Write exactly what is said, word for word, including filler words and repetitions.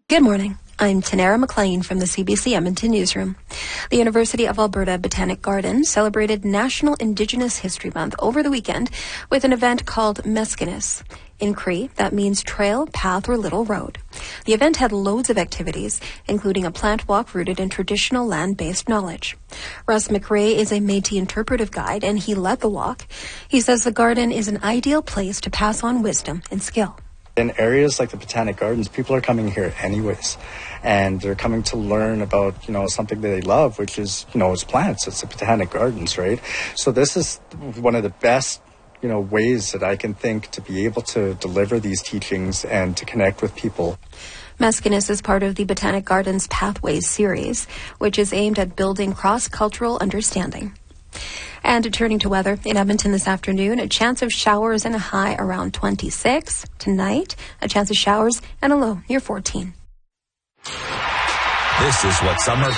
Good morning. I'm Tanara McLean from the C B C Edmonton Newsroom. The University of Alberta Botanic Gardens celebrated National Indigenous History Month over the weekend with an event called Meskinis. In Cree, that means trail, path, or little road. The event had loads of activities, including a plant walk rooted in traditional land-based knowledge. Russ McRae is a Métis interpretive guide, and he led the walk. He says the garden is an ideal place to pass on wisdom and skill. In areas like the Botanic Gardens, people are coming here anyways, and they're coming to learn about, you know, something that they love, which is, you know, it's plants. It's the Botanic Gardens, right? So this is one of the best, you know, ways that I can think to be able to deliver these teachings and to connect with people. Meskinis is part of the Botanic Gardens Pathways series, which is aimed at building cross-cultural understanding. And turning to weather, in Edmonton this afternoon, a chance of showers and a high around twenty-six. Tonight, a chance of showers and a low near fourteen. This is what summer